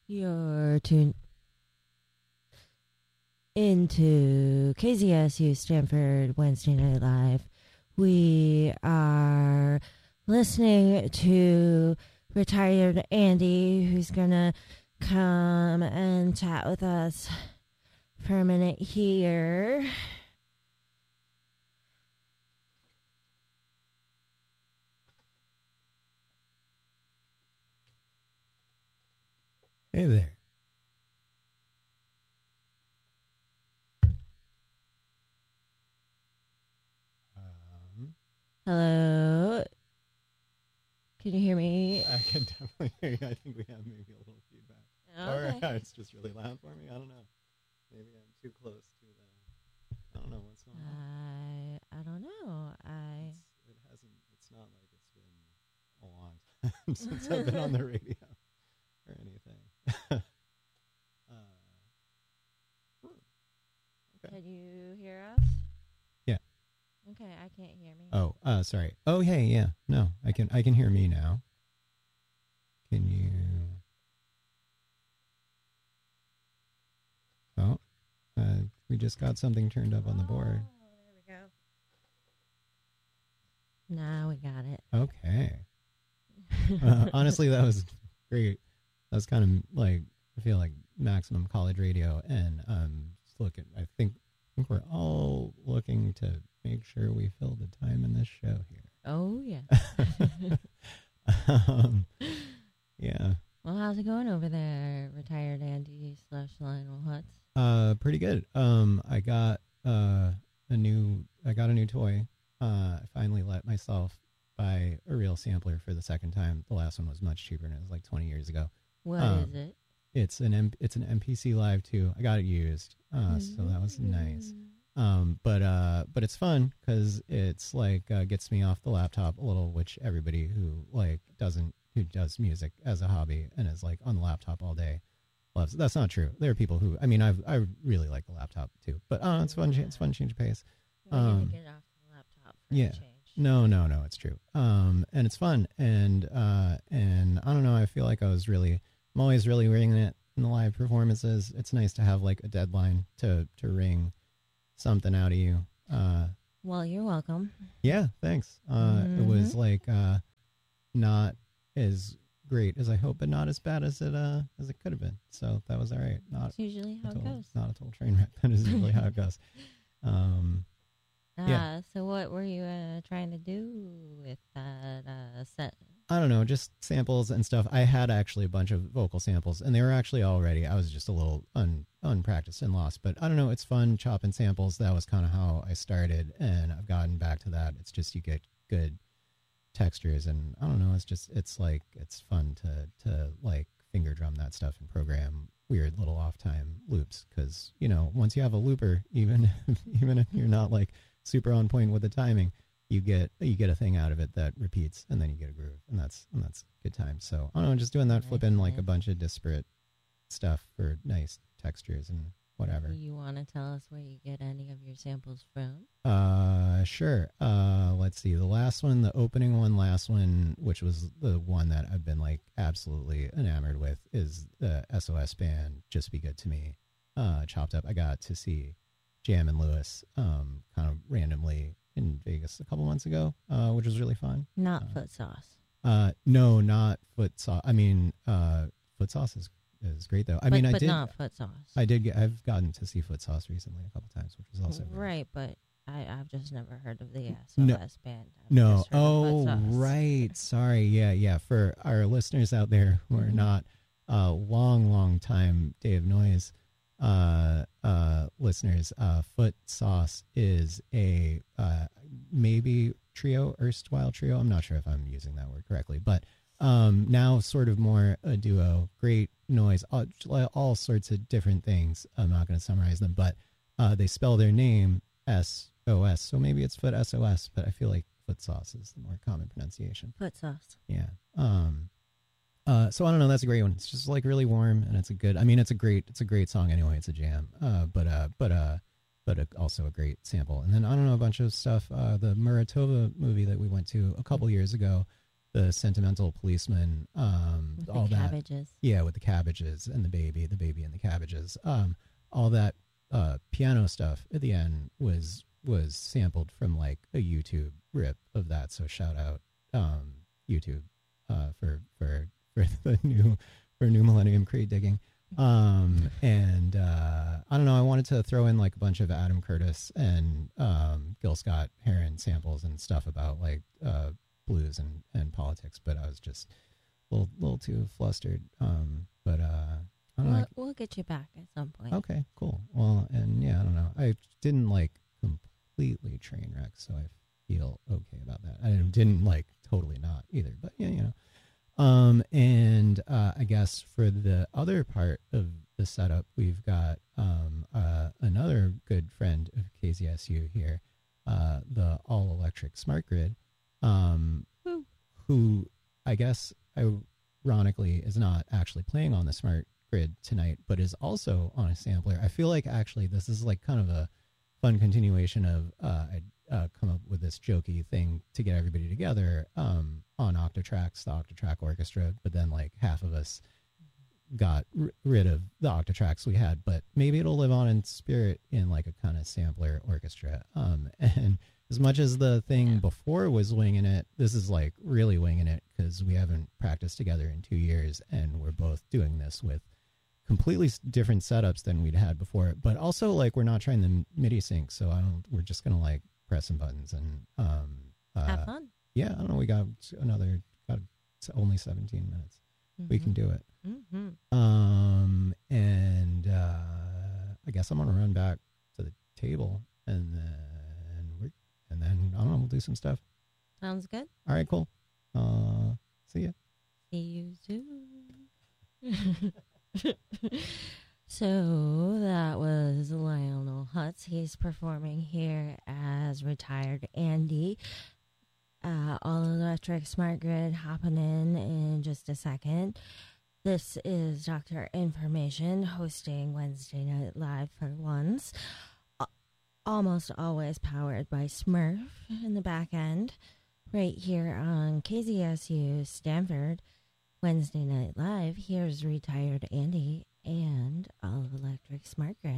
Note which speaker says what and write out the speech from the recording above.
Speaker 1: You're tuned into KZSU Stanford Wednesday Night Live. We are listening to retired Andy, who's going to come and chat with us for a minute here.
Speaker 2: Hey there.
Speaker 1: Hello. Can you hear me?
Speaker 2: I can definitely hear you. I think we have maybe a little feedback.
Speaker 1: Okay.
Speaker 2: Or it's just really loud for me. I don't know. Maybe I'm too close to the... I don't know what's going on.
Speaker 1: I don't know.
Speaker 2: It's not like it's been a long time since I've been on the radio or anything. Okay.
Speaker 1: Can you hear us?
Speaker 2: Yeah.
Speaker 1: Okay, I can't hear me.
Speaker 2: Oh, sorry. Oh, hey, yeah. No, I can hear me now. Can you? Oh, we just got something turned up on the board.
Speaker 1: Oh, there we go. Now we got it.
Speaker 2: Okay. Honestly, that was great. That was kind of like, I feel like maximum college radio, and just looking. I think we're all looking to make sure we fill the time in this show here.
Speaker 1: Oh yeah.
Speaker 2: Yeah.
Speaker 1: Well, how's it going over there, retired Andy / Lionel Hutz?
Speaker 2: Pretty good. I got a new toy. I finally let myself buy a real sampler for the second time. The last one was much cheaper, and it was like 20 years ago.
Speaker 1: What is it?
Speaker 2: It's an MPC Live 2. I got it used, so that was nice. But it's fun because it's like gets me off the laptop a little, which everybody who does music as a hobby and is like on the laptop all day loves. That's not true. There are people who, I mean, I really like the laptop too, but it's fun. It's fun to change of pace.
Speaker 1: We're gonna get off the laptop for a change.
Speaker 2: No, it's true. And it's fun, and I don't know. I feel like I'm always really winging it in the live performances. It's nice to have like a deadline to wring something out of you.
Speaker 1: Well, you're welcome.
Speaker 2: Yeah, thanks. It was like not as great as I hoped, but not as bad as it could have been. So that was all right.
Speaker 1: That's usually how it goes.
Speaker 2: Not a total train wreck. That is usually how it goes. Yeah.
Speaker 1: So what were you trying to do with that set?
Speaker 2: I don't know, just samples and stuff. I had actually a bunch of vocal samples, and they were actually all ready. I was just a little unpracticed and lost, but I don't know. It's fun chopping samples. That was kind of how I started, and I've gotten back to that. It's just you get good textures, and I don't know. It's fun to like finger drum that stuff and program weird little off time loops, because once you have a looper, even if you're not like super on point with the timing, you get a thing out of it that repeats, and then you get a groove, and that's good time. So I don't know, just doing that, flipping like a bunch of disparate stuff for nice textures and whatever.
Speaker 1: Do you want to tell us where you get any of your samples from?
Speaker 2: Sure. Let's see. The opening last one, which was the one that I've been like absolutely enamored with, is the SOS band Just Be Good to Me. Chopped up. I got to see Jam and Lewis kind of randomly in Vegas a couple months ago, which was really fun.
Speaker 1: Not Foot Sauce.
Speaker 2: No, not Foot Sauce. I mean, Foot Sauce is great though.
Speaker 1: But not Foot Sauce.
Speaker 2: I've gotten to see Foot Sauce recently a couple times, which was also
Speaker 1: right. But I've just never heard of the SOS band.
Speaker 2: No. Oh, right. Sorry. Yeah. For our listeners out there who are not long time Day of Noise listeners, Foot Sauce is a maybe trio, erstwhile trio. I'm not sure if I'm using that word correctly, but now sort of more a duo. Great noise, all sorts of different things. I'm not going to summarize them, but they spell their name SOS, so maybe it's Foot SOS, but I feel like Foot Sauce is the more common pronunciation.
Speaker 1: Foot Sauce.
Speaker 2: Yeah. So I don't know. That's a great one. It's just like really warm, and it's a great song anyway. It's a jam. But also a great sample. And then I don't know, a bunch of stuff. The Muratova movie that we went to a couple years ago, the Sentimental Policeman,
Speaker 1: With
Speaker 2: all
Speaker 1: the
Speaker 2: that.
Speaker 1: cabbages.
Speaker 2: Yeah, with the cabbages and the baby and the cabbages. All that piano stuff at the end was sampled from like a YouTube rip of that. So shout out YouTube for the new Millennium Creed digging. And I don't know, I wanted to throw in like a bunch of Adam Curtis and Gil Scott Heron samples and stuff about like blues and politics, but I was just a little too flustered. But I don't know.
Speaker 1: We'll get you back at some point.
Speaker 2: Okay, cool. Well, and yeah, I don't know. I didn't like completely train wreck, so I feel okay about that. I didn't like totally not either, but yeah, you know. And I guess for the other part of the setup, we've got another good friend of KZSU here, the all electric smart grid, who I guess ironically is not actually playing on the smart grid tonight, but is also on a sampler. I feel like actually this is like kind of a fun continuation of I'd come up with this jokey thing to get everybody together on Octatracks, the Octatrack Orchestra, but then like half of us got rid of the Octatracks we had, but maybe it'll live on in spirit in like a kind of sampler orchestra. And as much as the thing before was winging it, this is like really winging it because we haven't practiced together in 2 years, and we're both doing this with completely different setups than we'd had before. But also, like, we're not trying the MIDI sync, so we're just gonna like press some buttons and
Speaker 1: have fun.
Speaker 2: Yeah, I don't know. We got only 17 minutes. Mm-hmm. We can do it.
Speaker 1: Mm-hmm.
Speaker 2: And I guess I'm gonna run back to the table, and then I don't know. We'll do some stuff.
Speaker 1: Sounds good.
Speaker 2: All right, cool. See ya.
Speaker 1: See you soon. So that was Lionel Hutz. He's performing here as Retired Andy. All Electric Smart Grid hopping in just a second. This is Dr. Information hosting Wednesday Night Live for once. Almost always powered by Smurf in the back end. Right here on KZSU Stanford. Wednesday Night Live. Here's Retired Andy and All Electric Smart Grid.